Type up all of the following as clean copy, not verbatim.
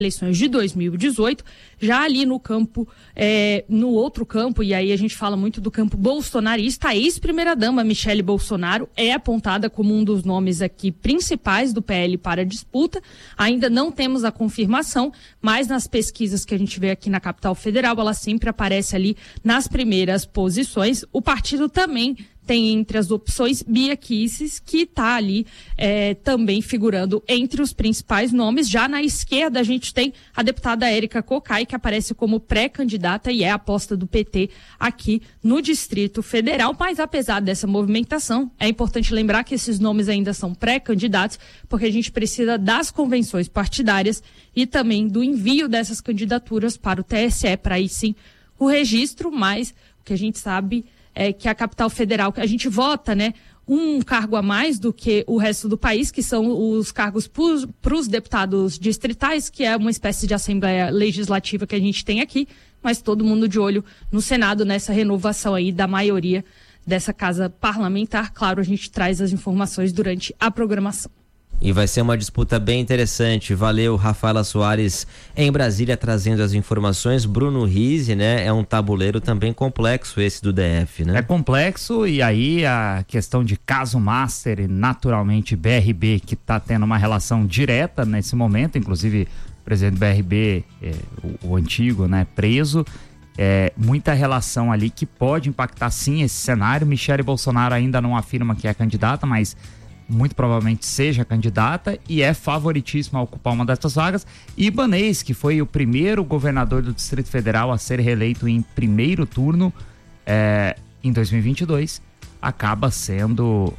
eleições de 2018, já ali no campo, no outro campo, e aí a gente fala muito do campo bolsonarista, a ex-primeira-dama Michele Bolsonaro é apontada como um dos nomes aqui principais do PL para a disputa. Ainda não temos a confirmação, mas nas pesquisas que a gente vê aqui na capital federal, ela sempre aparece ali nas primeiras posições. O partido também tem entre as opções Bia Kicis, que está ali também figurando entre os principais nomes. Já na esquerda a gente tem a deputada Érica Cocai, que aparece como pré-candidata e é a aposta do PT aqui no Distrito Federal. Mas apesar dessa movimentação, é importante lembrar que esses nomes ainda são pré-candidatos, porque a gente precisa das convenções partidárias e também do envio dessas candidaturas para o TSE, para aí sim o registro. Mas o que a gente sabe é que a capital federal, que a gente vota, né, um cargo a mais do que o resto do país, que são os cargos para os deputados distritais, que é uma espécie de assembleia legislativa que a gente tem aqui, mas todo mundo de olho no Senado, nessa renovação aí da maioria dessa casa parlamentar. Claro, a gente traz as informações durante a programação. E vai ser uma disputa bem interessante. Valeu, Rafaela Soares, em Brasília, trazendo as informações. Bruno Rizzi, né? É um tabuleiro também complexo esse do DF, né? É complexo, e aí a questão de caso Master e naturalmente BRB, que está tendo uma relação direta nesse momento, inclusive o presidente do BRB, o antigo, né? Preso. Muita relação ali que pode impactar sim esse cenário. Michele Bolsonaro ainda não afirma que é candidata, mas muito provavelmente seja candidata e é favoritíssima a ocupar uma dessas vagas. E Ibanez, que foi o primeiro governador do Distrito Federal a ser reeleito em primeiro turno em 2022, acaba sendo,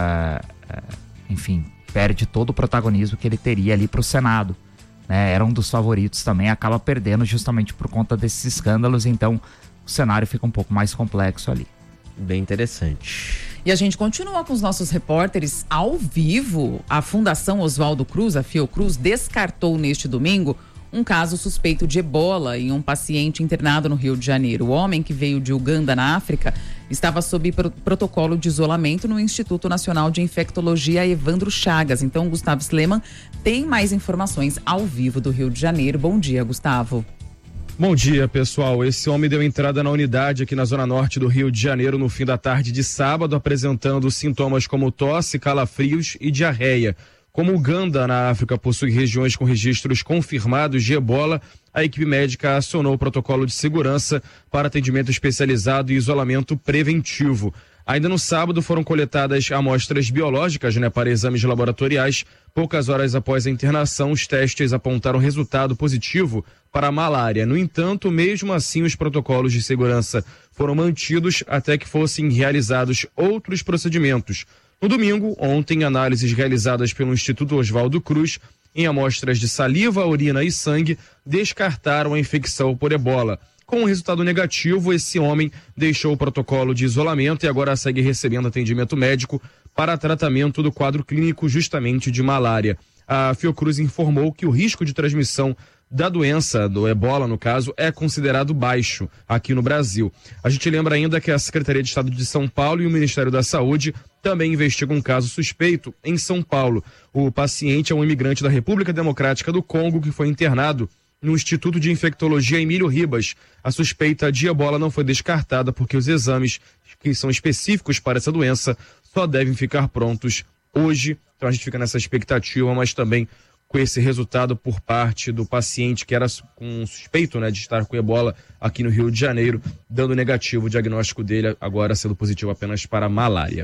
enfim, perde todo o protagonismo que ele teria ali para o Senado, né? Era um dos favoritos também, acaba perdendo justamente por conta desses escândalos, então o cenário fica um pouco mais complexo ali. Bem interessante. E a gente continua com os nossos repórteres ao vivo. A Fundação Oswaldo Cruz, a Fiocruz, descartou neste domingo um caso suspeito de ebola em um paciente internado no Rio de Janeiro. O homem, que veio de Uganda, na África, estava sob protocolo de isolamento no Instituto Nacional de Infectologia Evandro Chagas. Então, Gustavo Sleman tem mais informações ao vivo do Rio de Janeiro. Bom dia, Gustavo. Bom dia, pessoal. Esse homem deu entrada na unidade aqui na zona norte do Rio de Janeiro no fim da tarde de sábado, apresentando sintomas como tosse, calafrios e diarreia. Como Uganda, na África, possui regiões com registros confirmados de ebola, a equipe médica acionou o protocolo de segurança para atendimento especializado e isolamento preventivo. Ainda no sábado foram coletadas amostras biológicas, para exames laboratoriais. Poucas horas após a internação, os testes apontaram resultado positivo para a malária. No entanto, mesmo assim, os protocolos de segurança foram mantidos até que fossem realizados outros procedimentos. No domingo, ontem, análises realizadas pelo Instituto Oswaldo Cruz em amostras de saliva, urina e sangue descartaram a infecção por ebola. Com o resultado negativo, esse homem deixou o protocolo de isolamento e agora segue recebendo atendimento médico para tratamento do quadro clínico justamente de malária. A Fiocruz informou que o risco de transmissão da doença, do ebola no caso, é considerado baixo aqui no Brasil. A gente lembra ainda que a Secretaria de Estado de São Paulo e o Ministério da Saúde também investigam um caso suspeito em São Paulo. O paciente é um imigrante da República Democrática do Congo que foi internado no Instituto de Infectologia Emílio Ribas. A suspeita de ebola não foi descartada porque os exames que são específicos para essa doença só devem ficar prontos hoje. Então a gente fica nessa expectativa, mas também com esse resultado por parte do paciente que era com suspeito, de estar com ebola aqui no Rio de Janeiro, dando negativo o diagnóstico dele, agora sendo positivo apenas para malária.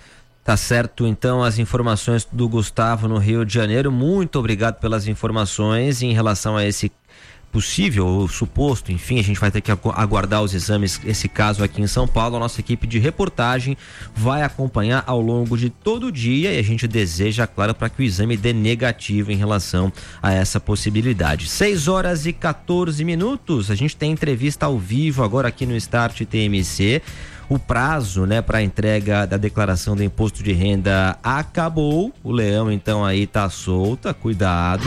Tá certo, então, as informações do Gustavo no Rio de Janeiro. Muito obrigado pelas informações em relação a esse possível ou suposto, enfim, a gente vai ter que aguardar os exames, esse caso aqui em São Paulo. A nossa equipe de reportagem vai acompanhar ao longo de todo o dia e a gente deseja, claro, para que o exame dê negativo em relação a essa possibilidade. 6h14, a gente tem entrevista ao vivo agora aqui no Start TMC. O prazo, para entrega da declaração do imposto de renda acabou. O leão, então, aí tá solta. Cuidado.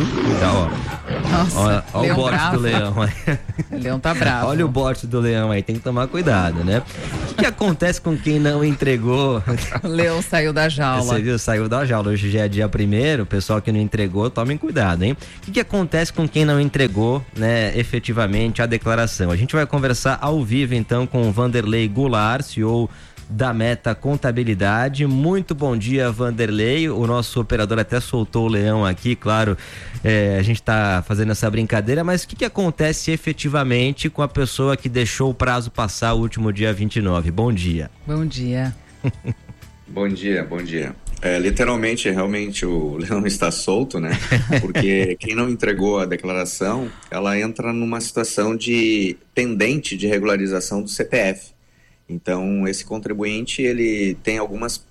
Nossa, olha o bote do leão. O leão tá bravo. Olha o bote do leão aí, tem que tomar cuidado, que acontece com quem não entregou? O leão saiu da jaula. Você viu, saiu da jaula. Hoje já é dia 1º, o pessoal que não entregou, tomem cuidado, hein? O que acontece com quem não entregou, né, efetivamente a declaração? A gente vai conversar ao vivo, então, com o Vanderlei Goulart, CEO da Meta Contabilidade. Muito bom dia, Vanderlei. O nosso operador até soltou o leão aqui, claro, a gente está fazendo essa brincadeira, mas o que acontece efetivamente com a pessoa que deixou o prazo passar o último dia 29? Bom dia. Bom dia. Bom dia. Literalmente, realmente, o leão está solto, né? Porque quem não entregou a declaração, ela entra numa situação de pendente de regularização do CPF. Então, esse contribuinte, ele tem algumas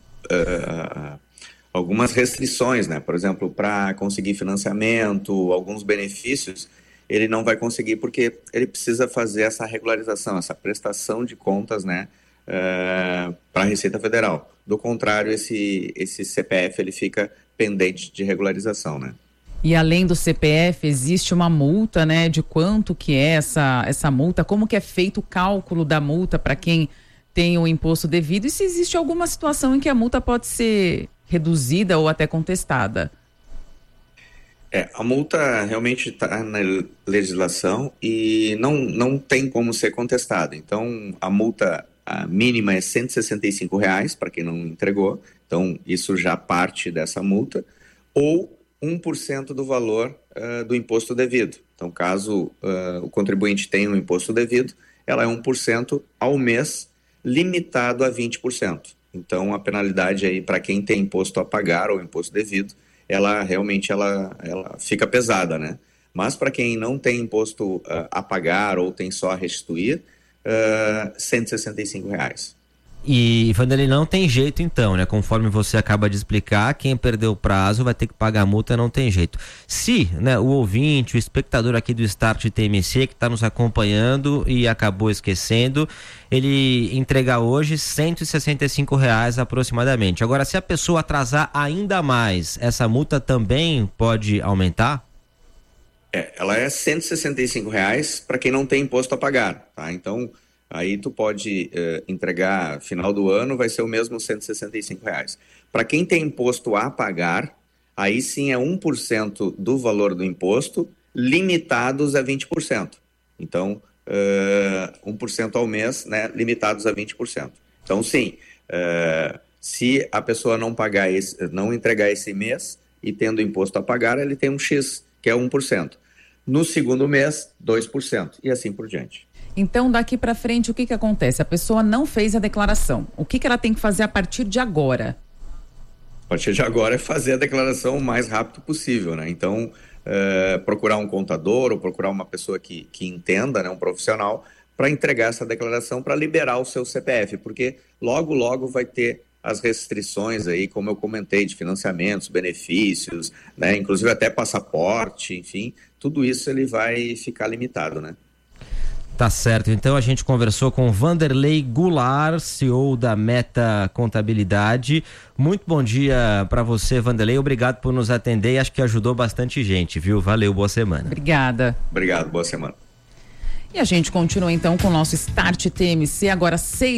restrições, né? Por exemplo, para conseguir financiamento, alguns benefícios, ele não vai conseguir porque ele precisa fazer essa regularização, essa prestação de contas, né? Para a Receita Federal. Do contrário, esse CPF, ele fica pendente de regularização, né? E além do CPF, existe uma multa, né? De quanto que é essa multa? Como que é feito o cálculo da multa para quem tem o imposto devido? E se existe alguma situação em que a multa pode ser reduzida ou até contestada? A multa realmente está na legislação e não tem como ser contestada. Então, a multa mínima é R$ 165 para quem não entregou. Então, isso já parte dessa multa. Ou 1% do valor do imposto devido. Então, caso o contribuinte tenha um imposto devido, ela é 1% ao mês, limitado a 20%. Então, a penalidade aí para quem tem imposto a pagar ou imposto devido, ela realmente ela fica pesada, né? Mas para quem não tem imposto a pagar ou tem só a restituir, R$ 165. E, Vanderlei, não tem jeito então, né? Conforme você acaba de explicar, quem perdeu o prazo vai ter que pagar a multa, não tem jeito. Se, né, o ouvinte, o espectador aqui do Start TMC que está nos acompanhando e acabou esquecendo, ele entregar hoje R$ 165 aproximadamente. Agora, se a pessoa atrasar ainda mais, essa multa também pode aumentar? Ela é R$ 165 para quem não tem imposto a pagar, tá? Então, aí tu pode entregar final do ano, vai ser o mesmo R$ 165. Para quem tem imposto a pagar, aí sim é 1% do valor do imposto, limitados a 20%. Então, 1% ao mês, né, limitados a 20%. Então, sim, se a pessoa não entregar esse mês e tendo imposto a pagar, ele tem um X, que é 1%. No segundo mês, 2%, e assim por diante. Então, daqui para frente, o que acontece? A pessoa não fez a declaração. O que ela tem que fazer a partir de agora? A partir de agora é fazer a declaração o mais rápido possível, né? Então, procurar um contador ou procurar uma pessoa que entenda, né, um profissional, para entregar essa declaração para liberar o seu CPF, porque logo vai ter as restrições aí, como eu comentei, de financiamentos, benefícios, né? Inclusive até passaporte, enfim, tudo isso ele vai ficar limitado, né? Tá certo, então a gente conversou com Vanderlei Goulart, CEO da Meta Contabilidade. Muito bom dia para você, Vanderlei, obrigado por nos atender e acho que ajudou bastante gente, viu? Valeu, boa semana. Obrigada. Obrigado, boa semana. E a gente continua então com o nosso Start TMC, agora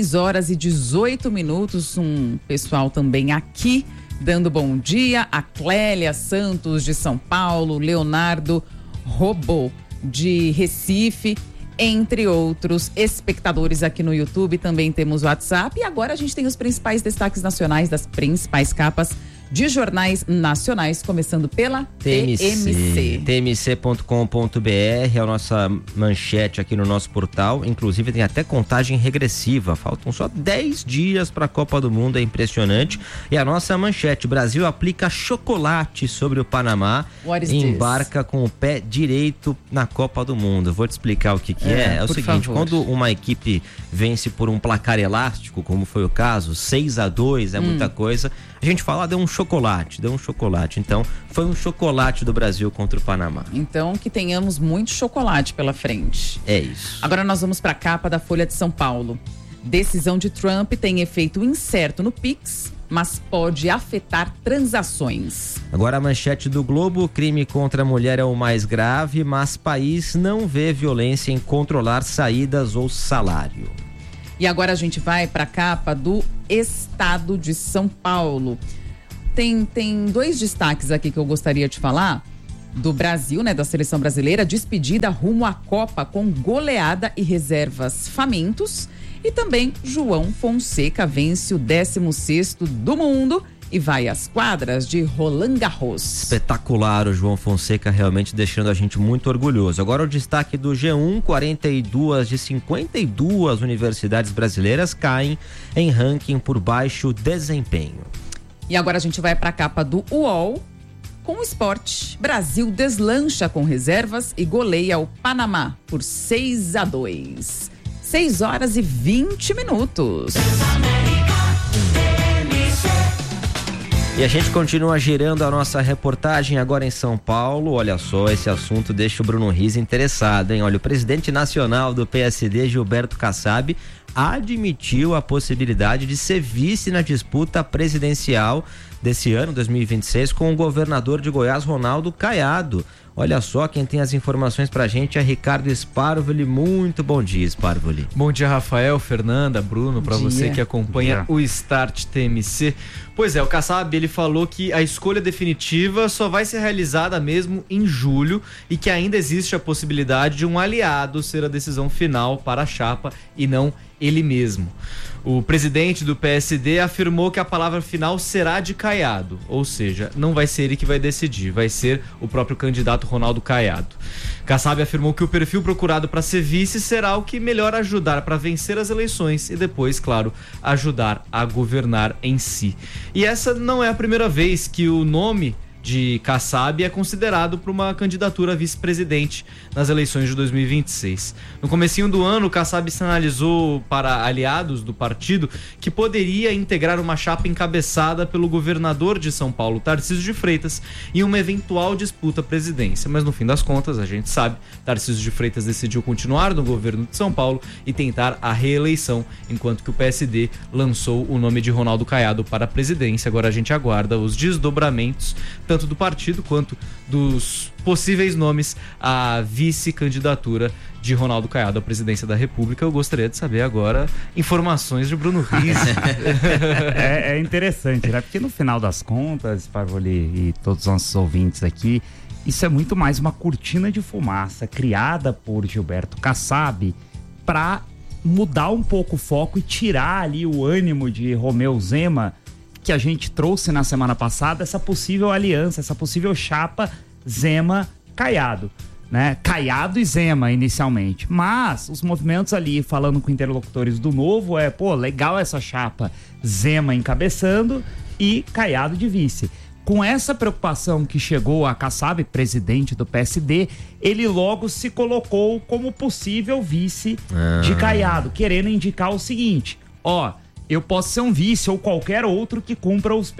6h18, um pessoal também aqui dando bom dia, a Clélia Santos de São Paulo, Leonardo Robô de Recife, entre outros espectadores aqui no YouTube. Também temos o WhatsApp e agora a gente tem os principais destaques nacionais das principais capas de jornais nacionais, começando pela TMC. TMC.com.br é a nossa manchete aqui no nosso portal, inclusive tem até contagem regressiva, faltam só 10 dias para a Copa do Mundo, é impressionante. E a nossa manchete: Brasil aplica chocolate sobre o Panamá e embarca com o pé direito na Copa do Mundo. Vou te explicar o que é. É o seguinte, favor. Quando uma equipe vence por um placar elástico, como foi o caso, 6-2, é muita coisa, a gente fala, deu um chocolate. Então, foi um chocolate do Brasil contra o Panamá. Então, que tenhamos muito chocolate pela frente. É isso. Agora nós vamos para a capa da Folha de São Paulo. Decisão de Trump tem efeito incerto no Pix, mas pode afetar transações. Agora a manchete do Globo: crime contra a mulher é o mais grave, mas país não vê violência em controlar saídas ou salário. E agora a gente vai para a capa do Estado de São Paulo. Tem 2 destaques aqui que eu gostaria de falar. Do Brasil, né, da seleção brasileira, despedida rumo à Copa com goleada e reservas famintos. E também João Fonseca vence o 16º do mundo e vai às quadras de Roland Garros. Espetacular o João Fonseca, realmente deixando a gente muito orgulhoso. Agora o destaque do G1, 42 de 52 universidades brasileiras caem em ranking por baixo desempenho. E agora a gente vai para a capa do UOL. Com o esporte, Brasil deslancha com reservas e goleia o Panamá por 6-2. 6h20. E a gente continua girando a nossa reportagem agora em São Paulo. Olha só, esse assunto deixa o Bruno Riz interessado, hein? Olha, o presidente nacional do PSD, Gilberto Kassab, admitiu a possibilidade de ser vice na disputa presidencial desse ano, 2026, com o governador de Goiás, Ronaldo Caiado. Olha só, quem tem as informações pra gente é Ricardo Sparvoli. Muito bom dia, Sparvoli. Bom dia, Rafael, Fernanda, Bruno, para você que acompanha o Start TMC. Pois é, o Kassab, ele falou que a escolha definitiva só vai ser realizada mesmo em julho e que ainda existe a possibilidade de um aliado ser a decisão final para a chapa e não ele mesmo. O presidente do PSD afirmou que a palavra final será de Caiado, ou seja, não vai ser ele que vai decidir, vai ser o próprio candidato Ronaldo Caiado. Kassab afirmou que o perfil procurado para ser vice será o que melhor ajudar para vencer as eleições e depois, claro, ajudar a governar em si. E essa não é a primeira vez que o nome de Kassab é considerado para uma candidatura a vice-presidente nas eleições de 2026. No comecinho do ano, Kassab sinalizou para aliados do partido que poderia integrar uma chapa encabeçada pelo governador de São Paulo, Tarcísio de Freitas, em uma eventual disputa à presidência. Mas no fim das contas, a gente sabe, Tarcísio de Freitas decidiu continuar no governo de São Paulo e tentar a reeleição, enquanto que o PSD lançou o nome de Ronaldo Caiado para a presidência. Agora a gente aguarda os desdobramentos tanto do partido quanto dos possíveis nomes à vice-candidatura de Ronaldo Caiado à presidência da República. Eu gostaria de saber agora informações de Bruno Riz. É interessante, né? Porque no final das contas, Sparvoli e todos os nossos ouvintes aqui, isso é muito mais uma cortina de fumaça criada por Gilberto Kassab para mudar um pouco o foco e tirar ali o ânimo de Romeu Zema, que a gente trouxe na semana passada, essa possível aliança, essa possível chapa Zema-Caiado, né? Caiado e Zema inicialmente, mas os movimentos ali, falando com interlocutores do Novo, legal essa chapa Zema encabeçando e Caiado de vice. Com essa preocupação que chegou a Kassab, presidente do PSD, ele logo se colocou como possível vice de Caiado, querendo indicar o seguinte: eu posso ser um vice ou qualquer outro que cumpra os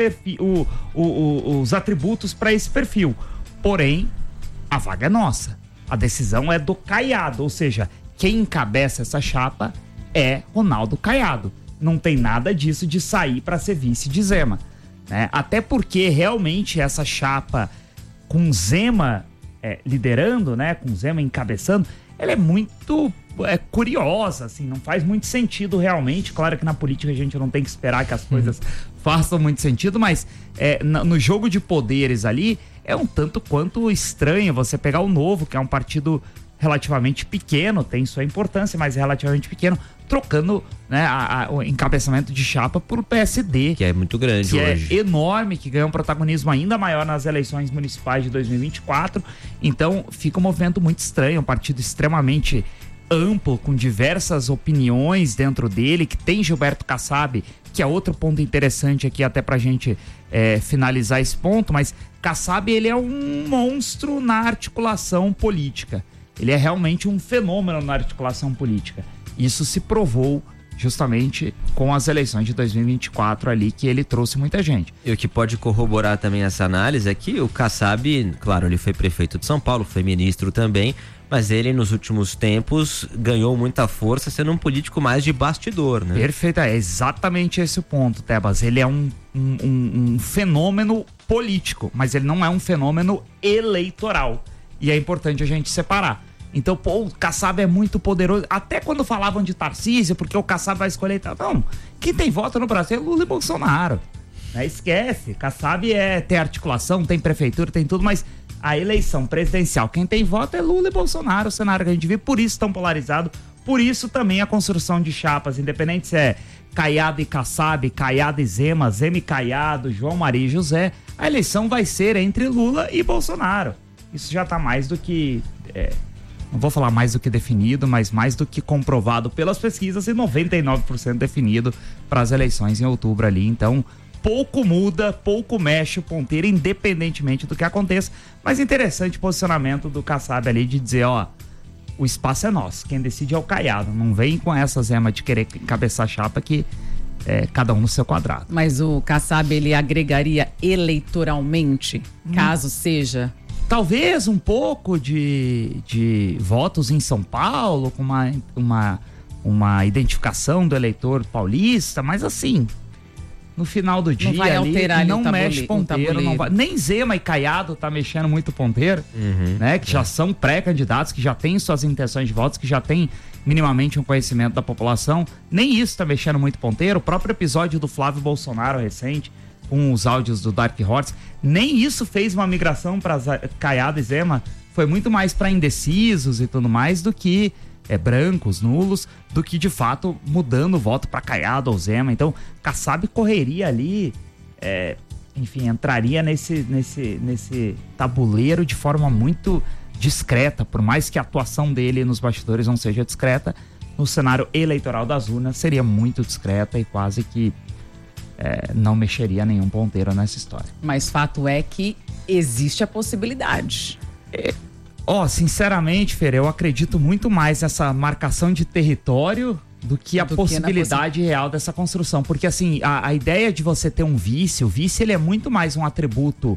atributos para esse perfil. Porém, a vaga é nossa. A decisão é do Caiado, ou seja, quem encabeça essa chapa é Ronaldo Caiado. Não tem nada disso de sair para ser vice de Zema, né? Até porque realmente essa chapa com Zema liderando, né, com Zema encabeçando, ela é muito curiosa, assim, não faz muito sentido realmente. Claro que na política a gente não tem que esperar que as coisas façam muito sentido, mas no jogo de poderes ali é um tanto quanto estranho você pegar o Novo, que é um partido relativamente pequeno, tem sua importância, mas é relativamente pequeno, trocando, né, o encabeçamento de chapa por PSD. Que é muito grande hoje. Que é enorme, que ganhou um protagonismo ainda maior nas eleições municipais de 2024. Então fica um movimento muito estranho, um partido extremamente amplo, com diversas opiniões dentro dele, que tem Gilberto Kassab, que é outro ponto interessante aqui até pra gente finalizar esse ponto, mas Kassab, ele é um monstro na articulação política. Ele é realmente um fenômeno na articulação política. Isso se provou justamente com as eleições de 2024 ali, que ele trouxe muita gente. E o que pode corroborar também essa análise é que o Kassab, claro, ele foi prefeito de São Paulo, foi ministro também, mas ele nos últimos tempos ganhou muita força sendo um político mais de bastidor, né? Perfeito, é exatamente esse o ponto, Tebas. Ele é um fenômeno político, mas ele não é um fenômeno eleitoral. E é importante a gente separar. Então, pô, o Kassab é muito poderoso. Até quando falavam de Tarcísio, porque o Kassab vai escolher e tal. Não, quem tem voto no Brasil é Lula e Bolsonaro. Esquece, Kassab tem articulação, tem prefeitura, tem tudo, mas a eleição presidencial, quem tem voto é Lula e Bolsonaro, o cenário que a gente vê, por isso tão polarizado, por isso também a construção de chapas, independente se é Caiado e Kassab, Caiado e Zema, Zema e Caiado, João Maria e José, a eleição vai ser entre Lula e Bolsonaro. Isso já tá mais do que, não vou falar mais do que definido, mas mais do que comprovado pelas pesquisas e 99% definido para as eleições em outubro ali, então pouco muda, pouco mexe o ponteiro, independentemente do que aconteça. Mas interessante o posicionamento do Kassab ali de dizer, o espaço é nosso, quem decide é o Caiado. Não vem com essa zema de querer encabeçar a chapa que cada um no seu quadrado. Mas o Kassab, ele agregaria eleitoralmente, caso seja? Talvez um pouco de votos em São Paulo, com uma identificação do eleitor paulista, mas assim... No final do dia, não vai alterar não mexe ponteiro. Não vai, nem Zema e Caiado tá mexendo muito ponteiro, né? Que já são pré-candidatos, que já têm suas intenções de votos, que já têm minimamente um conhecimento da população. Nem isso tá mexendo muito ponteiro. O próprio episódio do Flávio Bolsonaro recente, com os áudios do Dark Horse, nem isso fez uma migração para Caiado e Zema. Foi muito mais para indecisos e tudo mais do que... brancos, nulos, do que de fato mudando o voto para Caiado ou Zema. Então, Kassab correria ali, enfim, entraria nesse tabuleiro de forma muito discreta, por mais que a atuação dele nos bastidores não seja discreta, no cenário eleitoral das urnas seria muito discreta e quase que não mexeria nenhum ponteiro nessa história. Mas fato é que existe a possibilidade. Sinceramente, Fer, eu acredito muito mais nessa marcação de território do que a possibilidade real dessa construção. Porque, assim, a ideia de você ter um vice, o vice ele é muito mais um atributo.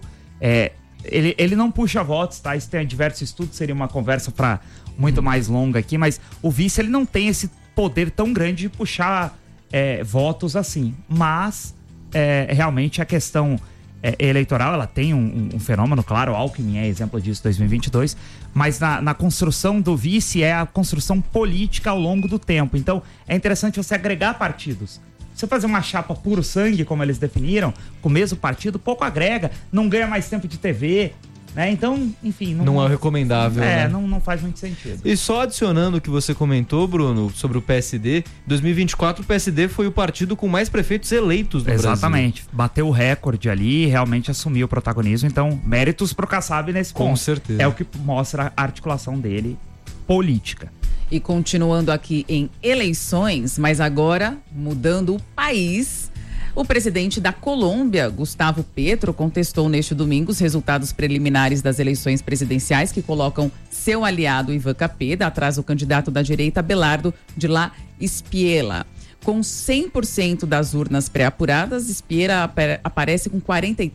Ele não puxa votos, tá? Isso tem diversos estudos, seria uma conversa para muito mais longa aqui, mas o vice ele não tem esse poder tão grande de puxar votos assim. Mas, realmente, a questão eleitoral, ela tem um fenômeno, claro, o Alckmin é exemplo disso em 2022, mas na construção do vice é a construção política ao longo do tempo. Então, é interessante você agregar partidos. Você fazer uma chapa puro sangue, como eles definiram, com o mesmo partido, pouco agrega, não ganha mais tempo de TV, né? Então, enfim... Não é recomendável, né? Não faz muito sentido. E só adicionando o que você comentou, Bruno, sobre o PSD, em 2024 o PSD foi o partido com mais prefeitos eleitos no Brasil. Exatamente. Bateu o recorde ali e realmente assumiu o protagonismo. Então, méritos pro Kassab nesse ponto. Com certeza. É o que mostra a articulação dele política. E continuando aqui em eleições, mas agora mudando o país... O presidente da Colômbia, Gustavo Petro, contestou neste domingo os resultados preliminares das eleições presidenciais que colocam seu aliado Ivan Cepeda atrás do candidato da direita Abelardo de la Espriella. Com 100% das urnas pré-apuradas, Espriella aparece com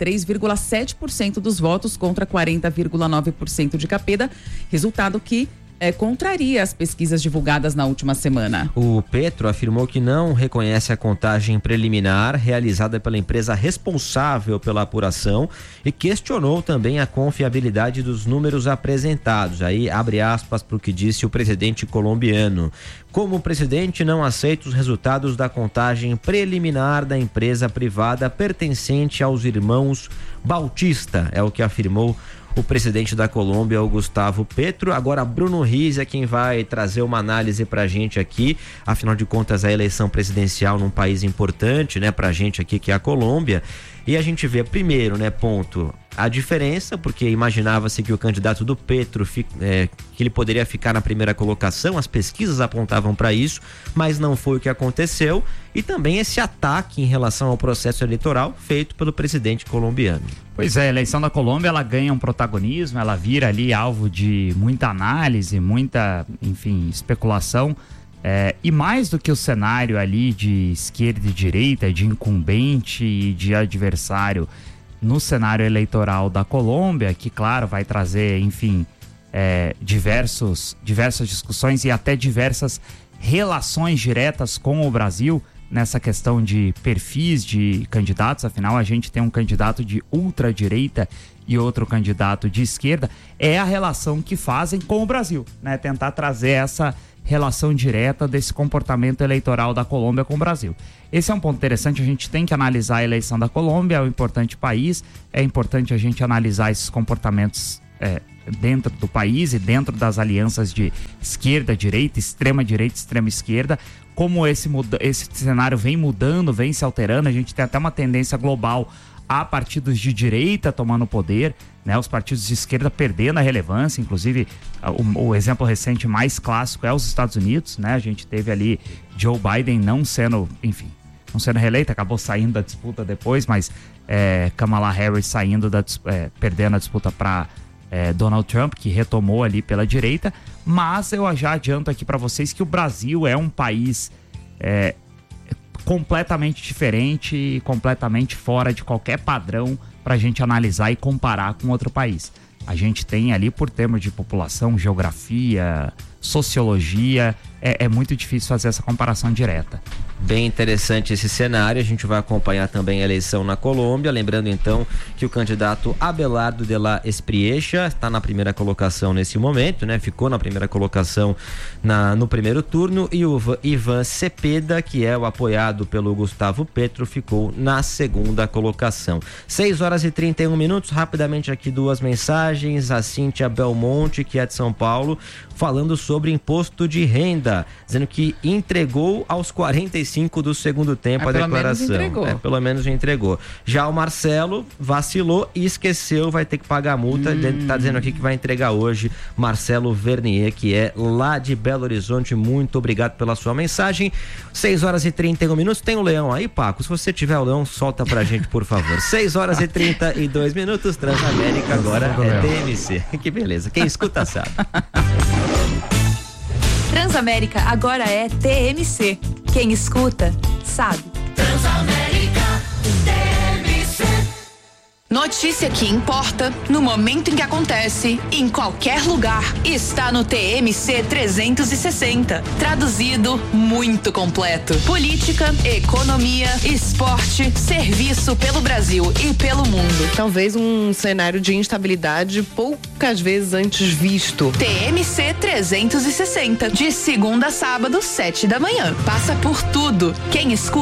43,7% dos votos contra 40,9% de Cepeda, resultado que contraria as pesquisas divulgadas na última semana. O Petro afirmou que não reconhece a contagem preliminar realizada pela empresa responsável pela apuração e questionou também a confiabilidade dos números apresentados. Aí abre aspas para o que disse o presidente colombiano. Como o presidente não aceita os resultados da contagem preliminar da empresa privada pertencente aos irmãos Bautista, é o que afirmou o presidente da Colômbia, o Gustavo Petro. Agora Bruno Riz é quem vai trazer uma análise pra gente aqui, afinal de contas a eleição presidencial num país importante, né, pra gente aqui que é a Colômbia, e a gente vê primeiro, né, ponto, a diferença, porque imaginava-se que o candidato do Petro, que ele poderia ficar na primeira colocação, as pesquisas apontavam para isso, mas não foi o que aconteceu, e também esse ataque em relação ao processo eleitoral feito pelo presidente colombiano. Pois é, a eleição da Colômbia, ela ganha um protagonismo, ela vira ali alvo de muita análise, muita, enfim, especulação, e mais do que o cenário ali de esquerda e direita, de incumbente e de adversário no cenário eleitoral da Colômbia, que claro vai trazer, enfim, diversas discussões e até diversas relações diretas com o Brasil nessa questão de perfis de candidatos. Afinal, a gente tem um candidato de ultradireita e outro candidato de esquerda, é a relação que fazem com o Brasil, né? Tentar trazer essa relação direta desse comportamento eleitoral da Colômbia com o Brasil. Esse é um ponto interessante, a gente tem que analisar a eleição da Colômbia, é um importante país, é importante a gente analisar esses comportamentos dentro do país e dentro das alianças de esquerda, direita, extrema esquerda, como esse cenário vem mudando, vem se alterando, a gente tem até uma tendência global a partidos de direita tomando poder, né? Os partidos de esquerda perdendo a relevância, inclusive o exemplo recente mais clássico é os Estados Unidos, né? A gente teve ali Joe Biden não sendo reeleito, acabou saindo da disputa depois, mas Kamala Harris perdendo a disputa para Donald Trump, que retomou ali pela direita. Mas eu já adianto aqui para vocês que o Brasil é um país completamente diferente e completamente fora de qualquer padrão para a gente analisar e comparar com outro país. A gente tem ali, por termos de população, geografia, sociologia, é muito difícil fazer essa comparação direta. Bem interessante esse cenário, a gente vai acompanhar também a eleição na Colômbia, lembrando então que o candidato Abelardo de la Espriella está na primeira colocação nesse momento, né? Ficou na primeira colocação no primeiro turno, e o Ivan Cepeda, que é o apoiado pelo Gustavo Petro, ficou na segunda colocação. 6h31, rapidamente aqui 2 mensagens, a Cíntia Belmonte, que é de São Paulo, falando sobre imposto de renda, dizendo que entregou aos 45 do segundo tempo a declaração. Pelo menos entregou. Já o Marcelo vacilou e esqueceu, vai ter que pagar a multa. Tá dizendo aqui que vai entregar hoje. Marcelo Vernier, que é lá de Belo Horizonte, muito obrigado pela sua mensagem. 6h31. Tem o Leão aí, Paco? Se você tiver o Leão, solta pra gente, por favor. 6h32, Transamérica agora é TMC. Que beleza, quem escuta sabe. Transamérica agora é TMC. Quem escuta, sabe. Transamérica TMC. Notícia que importa, no momento em que acontece, em qualquer lugar, está no TMC 360. Traduzido, muito completo. Política, economia, esporte, serviço pelo Brasil e pelo mundo. Talvez um cenário de instabilidade poucas vezes antes visto. TMC 360, de segunda a sábado, 7 da manhã. Passa por tudo. Quem escuta